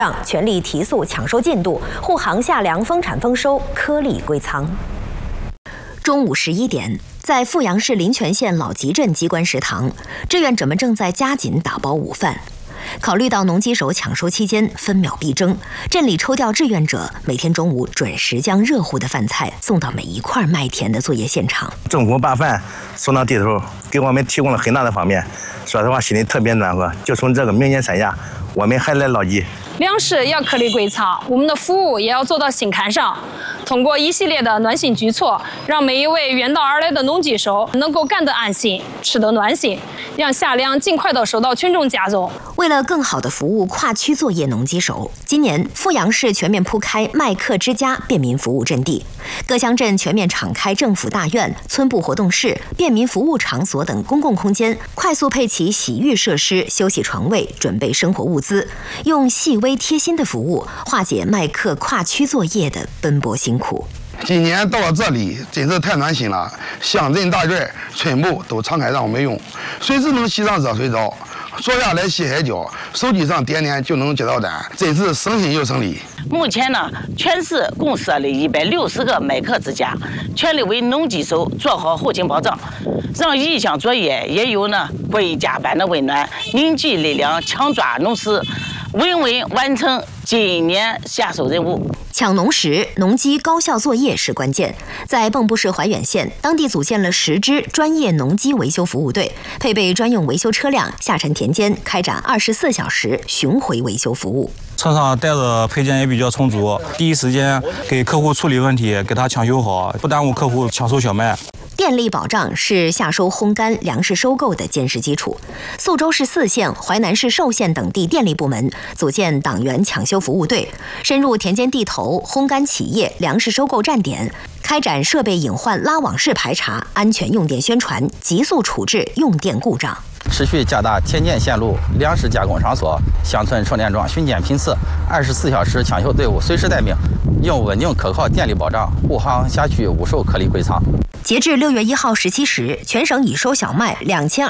全力提速抢收进度，护航夏粮丰产丰收，颗粒归仓。中午11点，在阜阳市临泉县老集镇机关食堂，志愿者们正在加紧打包午饭。考虑到农机手抢收期间分秒必争，镇里抽调志愿者每天中午准时将热乎的饭菜送到每一块麦田的作业现场。 政府把饭送到地头，给我们提供了很大的方便。说实话，心里特别暖和。就从这个明年3下，我们还来劳集。 粮食要颗粒归仓，我们的服务也要做到心坎上。通过一系列的暖心举措，让每一位远道而来的农机手能够干得安心，吃得暖心，让夏粮尽快地收到群众家中。 为了更好地服务跨区作业农机手，今年阜阳市全面铺开麦客之家便民服务阵地，各乡镇全面敞开政府大院、村部活动室、便民服务场所等公共空间，快速配齐洗浴设施、休息床位，准备生活物资，用细微贴心的服务化解麦客跨区作业的奔波辛苦。 今年到了这里真是太暖心了，乡镇大院、村部都敞开让我们用，随时能洗上热水澡，坐下来歇歇脚，手机上点点就能接到单，真是省心又省力。 目前呢，全市共设立160个麦客之家，全力为农机手做好后勤保障，让异乡作业也有国家般的温暖，凝聚力量，抢抓农时，稳稳完成今年夏收任务。 抢农时，农机高效作业是关键。在蚌埠市怀远县，当地组建了10支专业农机维修服务队，配备专用维修车辆，下沉田间，开展24小时巡回维修服务。 车上带的配件也比较充足，第一时间给客户处理问题，给他抢修好，不耽误客户抢收小麦。 电力保障是夏收烘干、粮食收购的坚实基础。宿州市4县、淮南市寿县等地电力部门组建党员抢修服务队，深入田间地头、烘干企业、粮食收购站点，开展设备隐患拉网式排查、安全用电宣传，急速处置用电故障。 持续加大田间线路、粮食加工场所、乡村充电桩巡检频次，24小时抢修队伍随时待命，用稳定可靠电力保障护航辖区5收颗粒归仓。 截至6月1号17时，全省已收小麦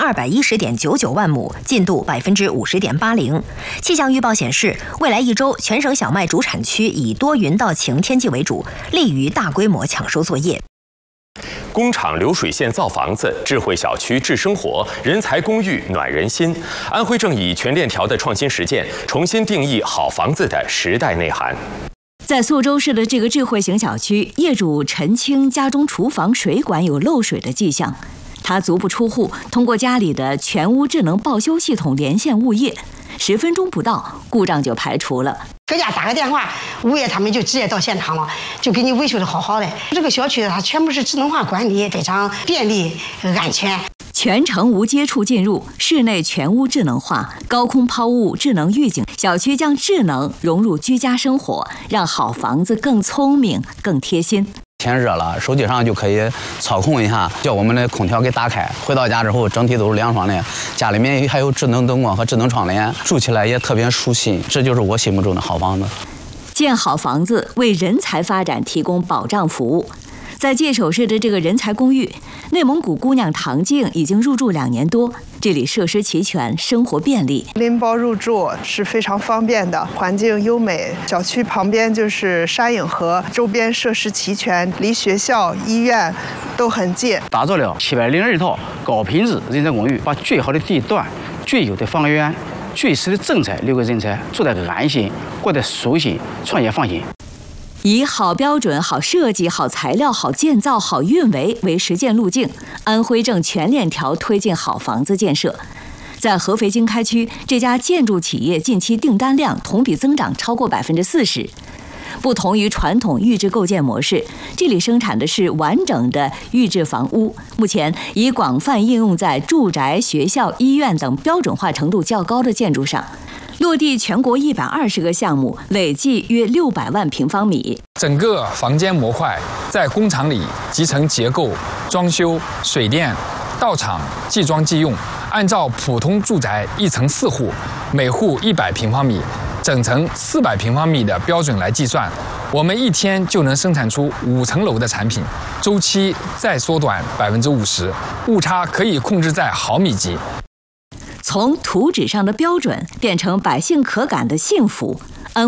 2210.99万亩，进度50.80%。气象预报显示，未来1周全省小麦主产区以多云到晴天气为主，利于大规模抢收作业。 工厂流水线造房子，智慧小区治生活，人才公寓暖人心。安徽正以全链条的创新实践，重新定义好房子的时代内涵。 在宿州市的这个智慧型小区，业主陈清家中厨房水管有漏水的迹象，他足不出户，通过家里的全屋智能报修系统连线物业，10分钟不到，故障就排除了。 搁家打个电话，物业他们就直接到现场了，就给你维修的好好的。这个小区它全部是智能化管理，非常便利、安全。 全程无接触进入，室内全屋智能化，高空抛物、智能预警，小区将智能融入居家生活，让好房子更聪明、更贴心。 天热了，手机上就可以操控一下，叫我们的空调给打开。回到家之后，整体都是凉爽的。家里面还有智能灯光和智能窗帘，住起来也特别舒心。这就是我心目中的好房子。 建好房子，为人才发展提供保障服务。在界首市的这个人才公寓，内蒙古姑娘唐静已经入住2年多，这里设施齐全，生活便利， 拎包入住是非常方便的，环境优美。小区旁边就是沙影河，周边设施齐全，离学校、医院都很近。 打造了702套高品质人才公寓，把最好的地段、最有的房源、最适的政策留给人才，住得安心，过得舒心，创业放心。 以好标准、好设计、好材料、好建造、好运维为实践路径，安徽正全链条推进好房子建设。在合肥经开区，这家建筑企业近期订单量同比增长超过40%。不同于传统预制构建模式，这里生产的是完整的预制房屋，目前已广泛应用在住宅、学校、医院等标准化程度较高的建筑上。落地全国120个项目，累计约600万平方米。 整个房间模块在工厂里集成结构、装修、水电、到场即装即用，按照普通住宅1层4户，每户100平方米，整层400平方米的标准来计算，我们1天就能生产出5层楼的产品，周期再缩短50%，误差可以控制在毫米级。 从图纸上的标准变成百姓可感的幸福，